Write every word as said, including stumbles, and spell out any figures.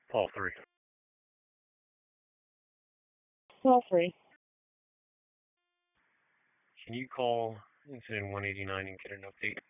Paul three. Paul three. Can you call incident one eighty-nine and get an update?